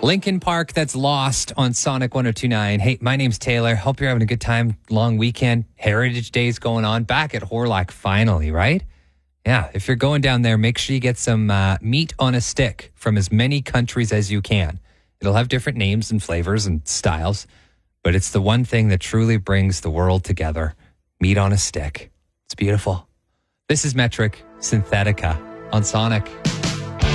Lincoln Park, that's Lost on Sonic 102.9. Hey, my name's Taylor. Hope you're having a good time. Long weekend. Heritage Day's going on. Back at Horlock finally, right? Yeah, if you're going down there, make sure you get some meat on a stick from as many countries as you can. It'll have different names and flavors and styles, but it's the one thing that truly brings the world together. Meat on a stick. It's beautiful. This is Metric Synthetica on Sonic.